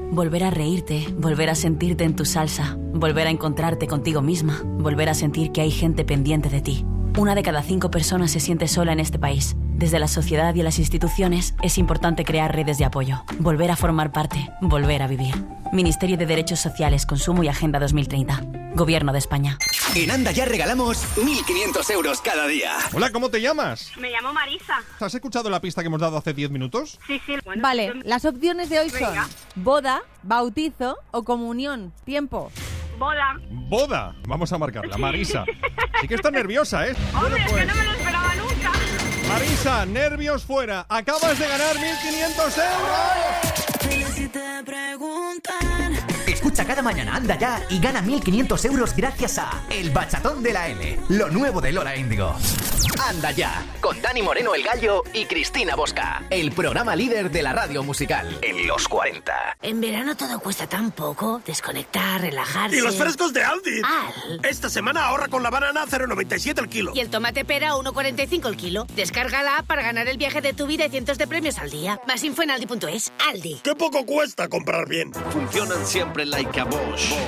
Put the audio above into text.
Volver a reírte, volver a sentirte en tu salsa, volver a encontrarte contigo misma, volver a sentir que hay gente pendiente de ti. 1 de cada 5 personas se siente sola en este país. Desde la sociedad y las instituciones es importante crear redes de apoyo, volver a formar parte, volver a vivir. Ministerio de Derechos Sociales, Consumo y Agenda 2030. Gobierno de España. En Anda Ya regalamos 1.500 euros cada día. Hola, ¿cómo te llamas? Me llamo Marisa. ¿Has escuchado la pista que hemos dado hace 10 minutos? Sí. Bueno, Vale, las opciones de hoy son Venga. boda, bautizo o comunión. Tiempo. Boda. Boda. Vamos a marcarla, Marisa. Sí que está nerviosa, ¿eh? Hombre, Bueno, es que no me lo esperaba nunca. Marisa, nervios fuera. Acabas de ganar 1.500 euros. Escucha cada mañana Anda Ya y gana 1.500 euros gracias a El Bachatón de la L, lo nuevo de Lola Índigo. Anda Ya, con Dani Moreno el Gallo y Cristina Bosca, el programa líder de la radio musical en los 40. En verano todo cuesta tan poco. Desconectar, relajarse. Y los frescos de Aldi. Al. Esta semana ahorra con la banana 0,97 el kilo. Y el tomate pera 1,45 el kilo. Descarga la app para ganar el viaje de tu vida y cientos de premios al día. Más info en aldi.es. Aldi. ¡Qué poco cuesta comprar bien! Funcionan siempre like a Bosch.